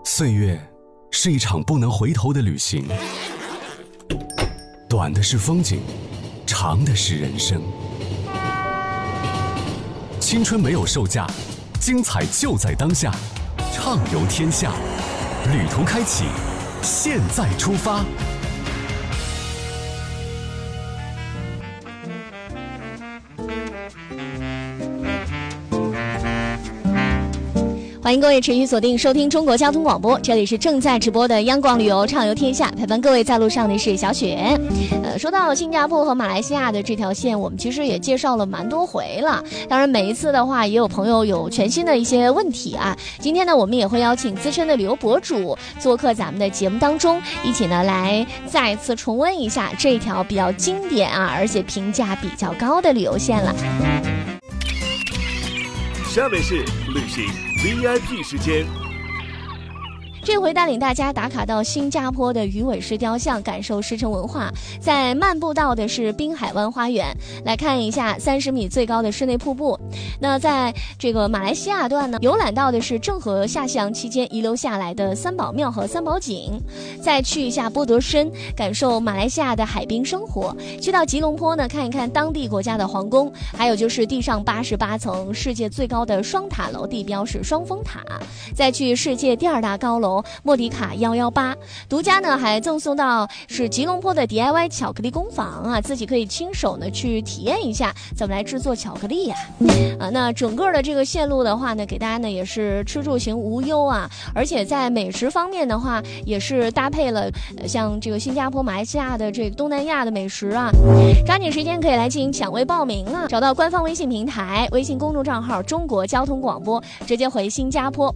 岁月是一场不能回头的旅行，短的是风景，长的是人生。青春没有售价，精彩就在当下，畅游天下，旅途开启，现在出发。 欢迎各位持续锁定收听中国交通广播，这里是正在直播的央广旅游畅游天下，陪伴各位在路上的是小雪。说到新加坡和马来西亚的这条线，我们其实也介绍了蛮多回了，当然每一次的话也有朋友有全新的一些问题啊。今天呢我们也会邀请资深的旅游博主做客咱们的节目当中，一起呢来再次重温一下这条比较经典啊而且评价比较高的旅游线了。 下面是旅行 VIP 时间， 这回带领大家打卡到新加坡的鱼尾狮雕像，感受狮城文化。在漫步到的是滨海湾花园，来看一下30米最高的室内瀑布。那在这个马来西亚段呢，游览到的是郑和下降期间遗留下来的三宝庙和三宝井。再去一下波德申，感受马来西亚的海滨生活。去到吉隆坡呢，看一看当地国家的皇宫，还有就是地上88层世界最高的双塔楼，地标是双峰塔。再去世界第2大高楼莫迪卡118，独家呢还赠送到是吉隆坡的 DIY 巧克力工坊啊，自己可以亲手呢去体验一下怎么来制作巧克力呀。那整个的这个线路的话呢，给大家呢也是吃住行无忧啊，而且在美食方面的话，也是搭配了像这个新加坡、马来西亚的这个东南亚的美食啊。抓紧时间可以来进行抢位报名了，找到官方微信平台、微信公众账号中国交通广播，直接回新加坡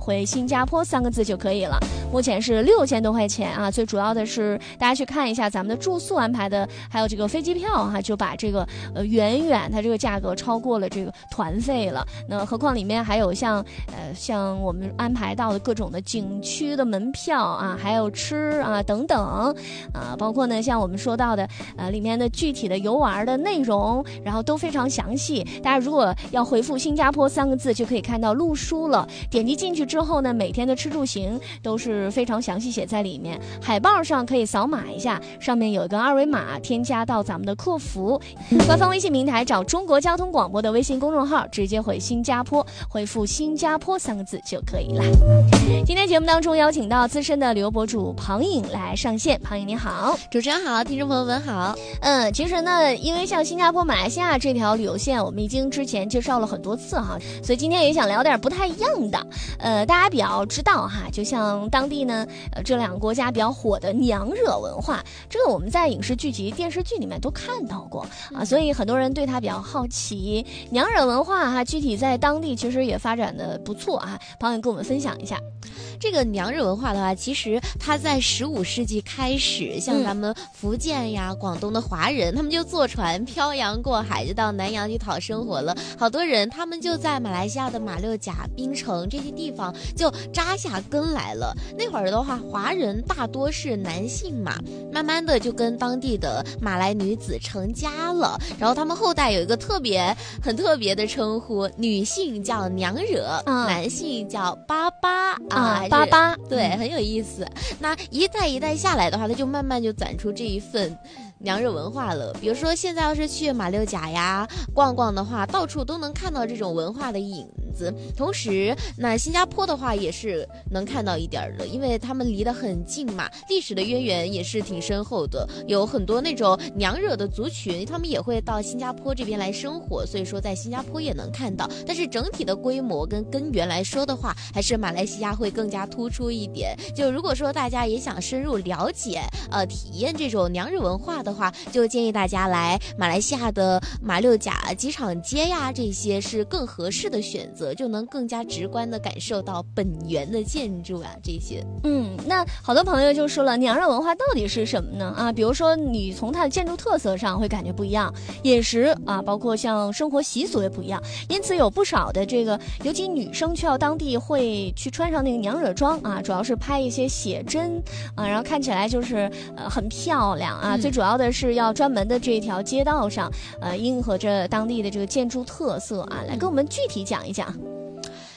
3个字就可以了。目前是6000多块钱啊，最主要的是大家去看一下咱们的住宿安排的，还有这个飞机票啊，就把这个远远它这个价格超过了这个团费了。那何况里面还有像我们安排到的各种的景区的门票啊，还有吃啊等等啊，包括呢像我们说到的里面的具体的游玩的内容，然后都非常详细。大家如果要回复新加坡3个字，就可以看到路书了。点击进去之后呢，每天的吃住行都是非常详细写在里面，海报上可以扫码一下，上面有一个二维码，添加到咱们的客服官方微信平台，找中国交通广播的微信公众号，直接回新加坡，回复新加坡3个字就可以了。今天节目当中邀请到资深的旅游博主庞颖来上线。庞颖你好。 主持人好，听众朋友们好。 其实呢，因为像新加坡、马来西亚这条旅游线，我们已经之前介绍了很多次哈，所以今天也想聊点不太一样的。大家比较知道哈，就像当地呢，这2个国家比较火的娘惹文化，这个我们在影视剧集、电视剧里面都看到过啊，所以很多人对它比较好奇。娘惹文化哈，具体在当地其实也发展的不错啊，庞颖跟我们分享一下。 这个娘惹文化的话，其实它在15世纪开始，像咱们福建呀、广东的华人，他们就坐船漂洋过海，就到南洋去讨生活了。好多人他们就在马来西亚的马六甲、槟城这些地方就扎下根来了。那会儿的话，华人大多是男性嘛，慢慢的就跟当地的马来女子成家了。然后他们后代有一个很特别的称呼，女性叫娘惹，男性叫巴巴啊。 巴巴， 对，很有意思。那一代一代下来的话，它就慢慢就攒出这一份娘惹文化了。比如说现在要是去马六甲呀逛逛的话，到处都能看到这种文化的影子。同时那新加坡的话也是能看到一点的，因为他们离得很近嘛，历史的渊源也是挺深厚的，有很多那种娘惹的族群，他们也会到新加坡这边来生活，所以说在新加坡也能看到。但是整体的规模跟根源来说的话，还是马来西亚会更加突出一点。就如果说大家也想深入了解体验这种娘惹文化的话，就建议大家来马来西亚的马六甲机场街呀，这些是更合适的选择，就能更加直观的感受到本源的建筑啊这些。 那好多朋友就说了，娘惹文化到底是什么呢？啊，比如说你从它的建筑特色上会感觉不一样，饮食啊，包括像生活习俗也不一样，因此有不少的这个，尤其女生去到当地会去穿上那个娘惹装啊，主要是拍一些写真啊，然后看起来就是很漂亮啊。最主要的是要专门的这条街道上，应和着当地的这个建筑特色啊，来跟我们具体讲一讲。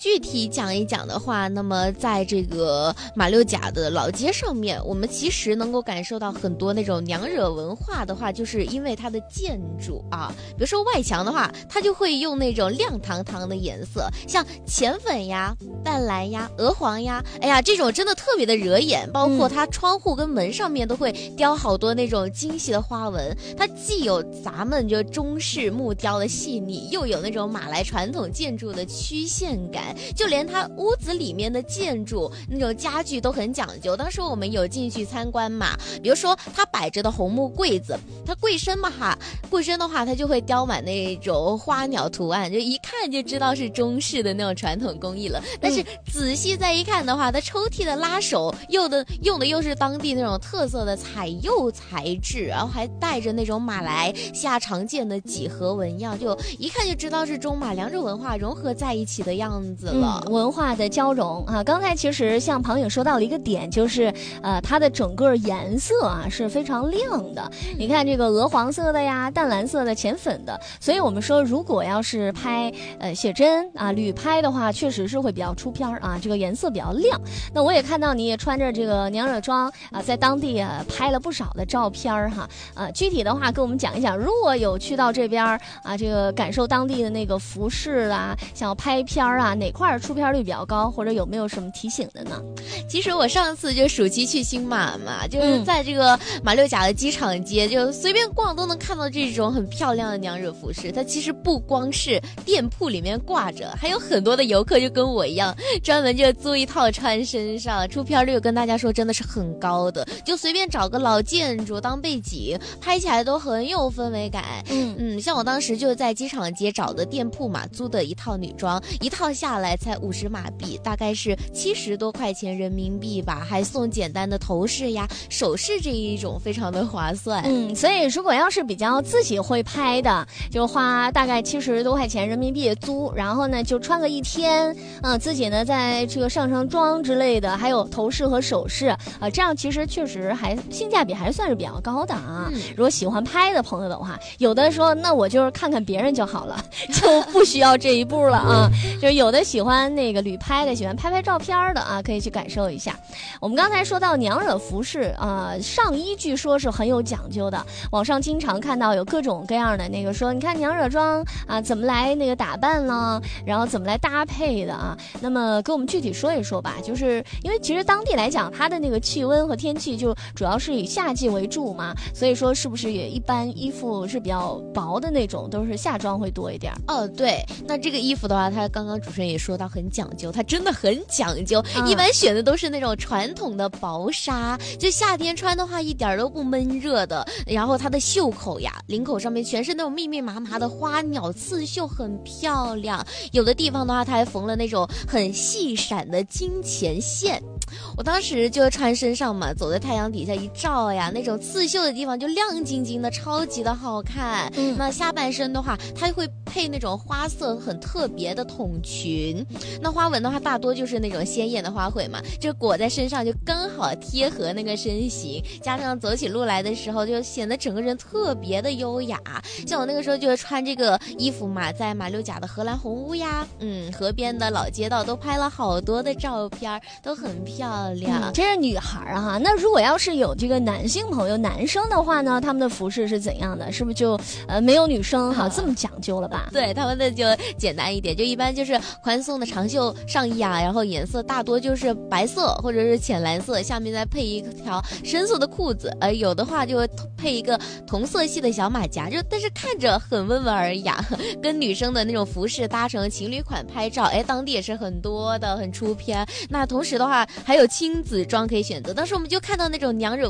具体讲一讲的话，那么在这个马六甲的老街上面，我们其实能够感受到很多那种娘惹文化的话，就是因为它的建筑啊，比如说外墙的话，它就会用那种亮堂堂的颜色，像浅粉呀、淡蓝呀、鹅黄呀，哎呀，这种真的特别的惹眼。包括它窗户跟门上面都会雕好多那种精细的花纹，它既有咱们就中式木雕的细腻，又有那种马来传统建筑的曲线感，就连它屋子里面的建筑那种家具都很讲究。当时我们有进去参观嘛，比如说它摆着的红木柜子，它柜身嘛哈，柜身的话它就会雕满那种花鸟图案，就一看就知道是中式的那种传统工艺了。但是仔细再一看的话，它抽屉的拉手用的又是当地那种特色的彩釉材质，然后还带着那种马来西亚常见的几何纹样，就一看就知道是中马两种文化融合在一起的样子了。 文化的交融啊，刚才其实像庞颖说到了一个点，就是它的整个颜色啊是非常亮的。你看这个鹅黄色的呀、淡蓝色的、浅粉的，所以我们说如果要是拍写真啊、旅拍的话，确实是会比较出片啊，这个颜色比较亮。那我也看到你也穿着这个娘惹装啊，在当地拍了不少的照片哈。具体的话跟我们讲一讲，如果有去到这边啊，这个感受当地的那个服饰啦，想要拍片啊，哪块出片率比较高，或者有没有什么提醒的呢？ 其实我上次就暑期去新马嘛，就是在这个马六甲的机场街，就随便逛都能看到这种很漂亮的娘惹服饰。它其实不光是店铺里面挂着，还有很多的游客就跟我一样，专门就租一套穿身上，出片率跟大家说真的是很高的，就随便找个老建筑当背景，拍起来都很有氛围感。像我当时就在机场街找的店铺嘛，租的一套女装，一套下来才50马币，大概是70多块钱人民币吧，还送简单的头饰呀、首饰这一种，非常的划算。 所以如果要是比较自己会拍的，就花大概70多块钱人民币租，然后呢就穿个1天，自己呢在这个上妆之类的，还有头饰和首饰这样其实确实还性价比还算是比较高的啊。如果喜欢拍的朋友的话，有的说那我就是看看别人就好了，就不需要这一步了啊。就是有的喜欢那个旅拍的，喜欢拍照片的啊，可以去感受一下。我们刚才说到娘惹服饰上衣据说是很有讲究的，网上经常看到有各种各样的那个说，你看娘惹装啊怎么来那个打扮呢，然后怎么来搭配的啊。那么给我们具体说一说吧，就是因为其实当地来讲，它的那个气温和天气就主要是以夏季为主嘛，所以说是不是也一般衣服是比较薄的那种，都是夏装会多一点？ 对，那这个衣服的话，它刚刚主持人也说到很讲究，它真的很讲究，一般选的都是那种传统的薄纱，就夏天穿的话一点都不闷热的。然后它的袖口呀、领口上面全是那种密密麻麻的花鸟刺绣，很漂亮。有的地方的话，它还缝了那种很细闪的金钱线。我当时就穿身上嘛，走在太阳底下一照呀，那种刺绣的地方就亮晶晶的，超级的好看。那下半身的话，它会配那种花色很特别的筒裙，那花纹的话大多就是那种鲜艳的花卉嘛，就裹在身上就刚好贴合那个身形，加上走起路来的时候就显得整个人特别的优雅。像我那个时候就是穿这个衣服嘛，在马六甲的荷兰红屋呀，河边的老街道都拍了好多的照片，都很漂亮。 这是女孩啊，那如果要是有这个男性朋友男生的话呢，他们的服饰是怎样的？是不是就没有女生这么讲究了吧？ 对，他们的就简单一点，就一般就是宽松的长袖上衣啊，然后颜色大多就是白色或者是浅蓝色，下面再配一条深色的裤子，有的话就配一个同色系的小马甲，但是看着很温文尔雅，跟女生的那种服饰搭成情侣款拍照，当地也是很多的，很出片。那同时的话还有亲子装可以选择，当时我们就看到那种娘惹